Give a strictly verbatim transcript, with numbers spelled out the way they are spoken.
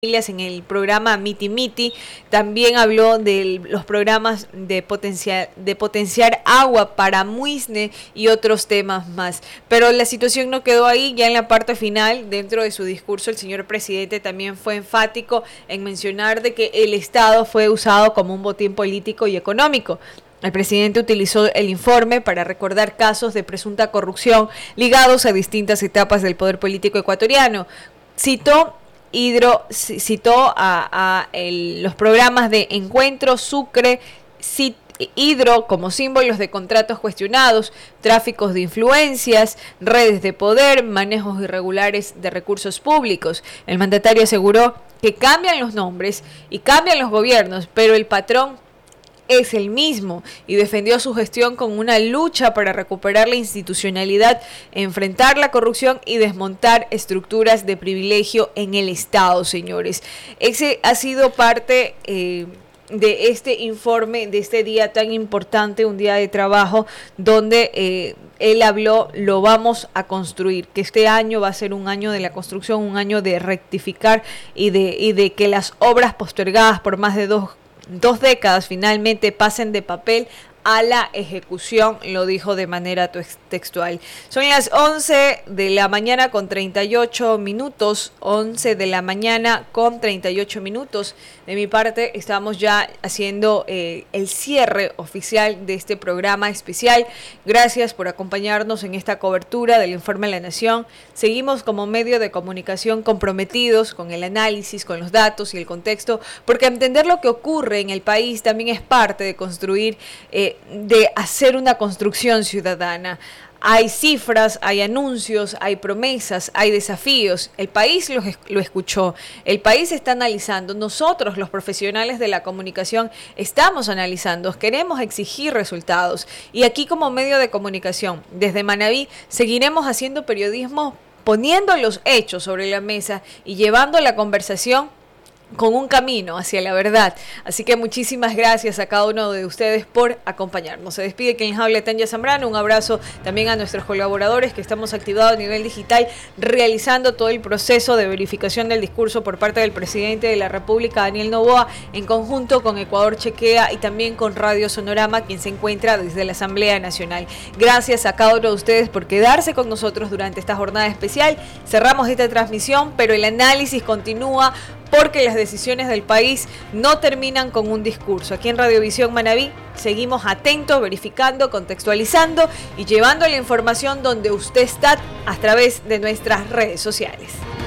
en el programa Miti Miti, también habló de los programas de potenciar, de potenciar agua para Muisne y otros temas más. Pero la situación no quedó ahí, ya en la parte final, dentro de su discurso, el señor presidente también fue enfático en mencionar de que el Estado fue usado como un botín político y económico. El presidente utilizó el informe para recordar casos de presunta corrupción ligados a distintas etapas del poder político ecuatoriano. Citó Hidro citó a, a el, los programas de Encuentro, Sucre, Cit, Hidro como símbolos de contratos cuestionados, tráficos de influencias, redes de poder, manejos irregulares de recursos públicos. El mandatario aseguró que cambian los nombres y cambian los gobiernos, pero el patrón es el mismo, y defendió su gestión con una lucha para recuperar la institucionalidad, enfrentar la corrupción y desmontar estructuras de privilegio en el Estado, señores. Ese ha sido parte eh, de este informe, de este día tan importante, un día de trabajo, donde eh, él habló, lo vamos a construir, que este año va a ser un año de la construcción, un año de rectificar y de, y de que las obras postergadas por más de dos Dos décadas finalmente pasen de papel a la ejecución, lo dijo de manera textual. Son las once de la mañana con treinta y ocho minutos, once de la mañana con treinta y ocho minutos. De mi parte, estamos ya haciendo eh, el cierre oficial de este programa especial. Gracias por acompañarnos en esta cobertura del Informe de la Nación. Seguimos como medio de comunicación comprometidos con el análisis, con los datos y el contexto, porque entender lo que ocurre en el país también es parte de construir eh, de hacer una construcción ciudadana. Hay cifras, hay anuncios, hay promesas, hay desafíos. El país lo, lo escuchó, el país está analizando. Nosotros, los profesionales de la comunicación, estamos analizando, queremos exigir resultados. Y aquí como medio de comunicación, desde Manabí, seguiremos haciendo periodismo, poniendo los hechos sobre la mesa y llevando la conversación con un camino hacia la verdad. Así que muchísimas gracias a cada uno de ustedes por acompañarnos. Se despide quien les habla, Tanya Zambrano. Un abrazo también a nuestros colaboradores que estamos activados a nivel digital, realizando todo el proceso de verificación del discurso por parte del presidente de la República, Daniel Noboa, en conjunto con Ecuador Chequea y también con Radio Sonorama, quien se encuentra desde la Asamblea Nacional. Gracias a cada uno de ustedes por quedarse con nosotros durante esta jornada especial. Cerramos esta transmisión, pero el análisis continúa, porque las decisiones del país no terminan con un discurso. Aquí en Radiovisión Manabí seguimos atentos, verificando, contextualizando y llevando la información donde usted está a través de nuestras redes sociales.